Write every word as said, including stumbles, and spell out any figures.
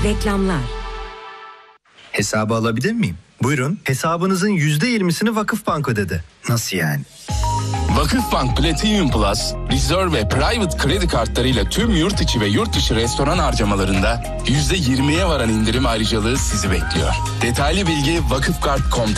Reklamlar. Hesabı alabilir miyim? Buyurun. Hesabınızın yüzde yirmisini Vakıfbank ödedi. Nasıl yani? Vakıfbank Platinum Plus, Reserve ve Private kredi kartlarıyla tüm yurt içi ve yurt dışı restoran harcamalarında yüzde yirmiye varan indirim ayrıcalığı sizi bekliyor. Detaylı bilgi vakıfkart nokta com.